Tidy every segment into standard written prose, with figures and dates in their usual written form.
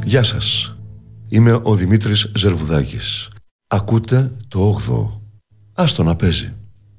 Γεια σας. Είμαι ο Δημήτρης Ζερβουδάκης. Ακούτε το 8ο. Άστο να παίζει.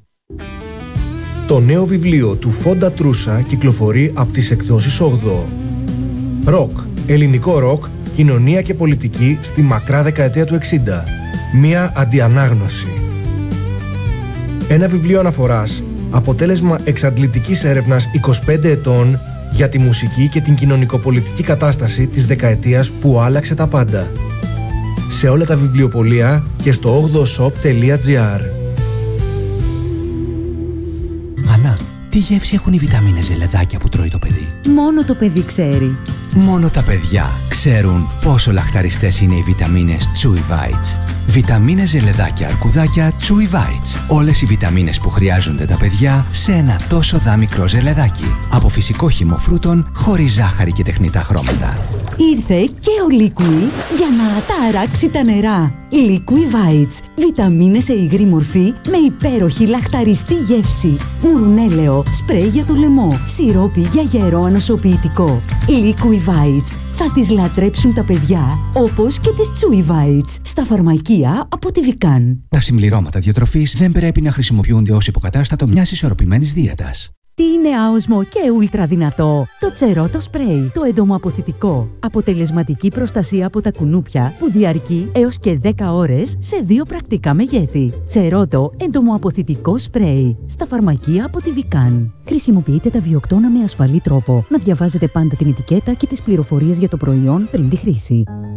Το νέο βιβλίο του Φόντα Τρούσα κυκλοφορεί από τις εκδόσεις 8ο. Ροκ, ελληνικό ροκ, κοινωνία και πολιτική στη μακρά δεκαετία του 60. Μία αντιανάγνωση. Ένα βιβλίο αναφοράς, αποτέλεσμα εξαντλητικής έρευνας 25 ετών για τη μουσική και την κοινωνικοπολιτική κατάσταση της δεκαετίας που άλλαξε τα πάντα. Σε όλα τα βιβλιοπωλεία και στο 8oshop.gr. Ανά, τι γεύση έχουν οι βιταμίνες ζελεδάκια που τρώει το παιδί? Μόνο το παιδί ξέρει. Μόνο τα παιδιά ξέρουν πόσο λαχταριστές είναι οι βιταμίνες Chewy Bites. Βιταμίνες ζελεδάκια αρκουδάκια Chewy Bites. Όλες οι βιταμίνες που χρειάζονται τα παιδιά σε ένα τόσο δάμικρο ζελεδάκι. Από φυσικό χυμό φρούτων, χωρίς ζάχαρη και τεχνητά χρώματα. Ήρθε και ο Liqui για να τα αράξει τα νερά. Liqui Bites. Βιταμίνες σε υγρή μορφή με υπέροχη λαχταριστή γεύση. Μουρουνέλαιο, σπρέι για το λαιμό, σιρόπι για γερό ανοσοποιητικό. Liqui Bites. Θα τις λατρέψουν τα παιδιά, όπως και τις Chewy Bites. Στα φαρμακεία από τη Vican. Τα συμπληρώματα διατροφής δεν πρέπει να χρησιμοποιούνται ως υποκατάστατο μιας ισορροπημένης δίαιτας. Τι είναι άοσμο και ούλτρα δυνατό? Το Τσερότο Σπρέι, το εντομοαποθητικό. Αποτελεσματική προστασία από τα κουνούπια που διαρκεί έως και 10 ώρες σε 2 πρακτικά μεγέθη. Τσερότο εντομοαποθητικό σπρέι. Στα φαρμακεία από τη Vican. Χρησιμοποιείτε τα βιοκτώνα με ασφαλή τρόπο. Να διαβάζετε πάντα την ετικέτα και τις πληροφορίες για το προϊόν πριν τη χρήση.